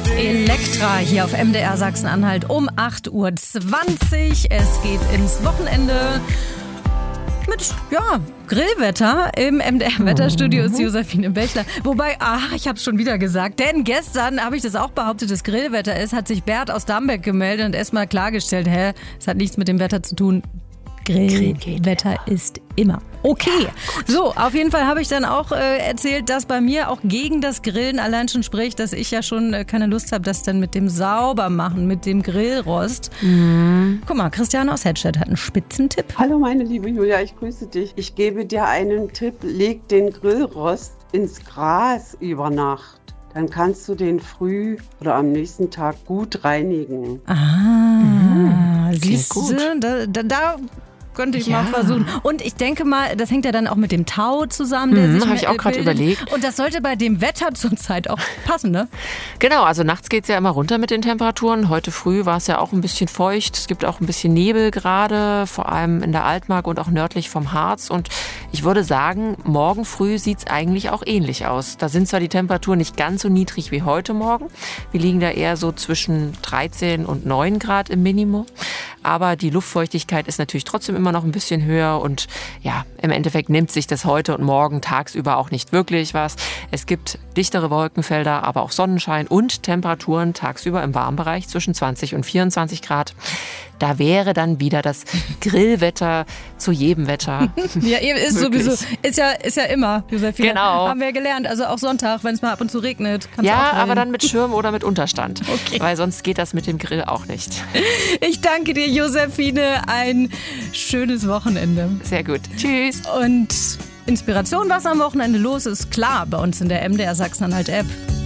Elektra hier auf MDR Sachsen-Anhalt um 8:20 Uhr. Es geht ins Wochenende mit, Grillwetter. Im MDR-Wetterstudio ist Josephine Bechler. Wobei, ich habe es schon wieder gesagt, denn gestern habe ich das auch behauptet, dass Grillwetter ist, hat sich Bert aus Dambeck gemeldet und erstmal klargestellt, es hat nichts mit dem Wetter zu tun. Grillwetter ist immer. Okay, so, auf jeden Fall habe ich dann auch erzählt, dass bei mir auch gegen das Grillen allein schon spricht, dass ich ja schon keine Lust habe, das dann mit dem Saubermachen, mit dem Grillrost. Guck mal, Christiane aus Hedstedt hat einen Spitzentipp. Hallo meine liebe Julia, ich grüße dich. Ich gebe dir einen Tipp, leg den Grillrost ins Gras über Nacht. Dann kannst du den früh oder am nächsten Tag gut reinigen. Siehst du, da könnte ich mal versuchen. Und ich denke mal, das hängt ja dann auch mit dem Tau zusammen. Der sich habe ich auch gerade überlegt. Und das sollte bei dem Wetter zurzeit auch passen, ne? Genau, also nachts geht es ja immer runter mit den Temperaturen. Heute früh war es ja auch ein bisschen feucht. Es gibt auch ein bisschen Nebel gerade, vor allem in der Altmark und auch nördlich vom Harz. Und ich würde sagen, morgen früh sieht es eigentlich auch ähnlich aus. Da sind zwar die Temperaturen nicht ganz so niedrig wie heute Morgen. Wir liegen da eher so zwischen 13 und 9 Grad im Minimum. Aber die Luftfeuchtigkeit ist natürlich trotzdem immer noch ein bisschen höher und ja, im Endeffekt nimmt sich das heute und morgen tagsüber auch nicht wirklich was. Es gibt dichtere Wolkenfelder, aber auch Sonnenschein und Temperaturen tagsüber im Warmbereich zwischen 20 und 24 Grad. Da wäre dann wieder das Grillwetter zu jedem Wetter. Ja, ist sowieso, ist ja immer, Josephine. Genau. Haben wir gelernt, also auch Sonntag, wenn es mal ab und zu regnet. Ja, aber dann mit Schirm oder mit Unterstand. Okay. Weil sonst geht das mit dem Grill auch nicht. Ich danke dir, Josephine. Ein schönes Wochenende. Sehr gut. Tschüss. Und Inspiration, was am Wochenende los ist, klar, bei uns in der MDR Sachsen-Anhalt App.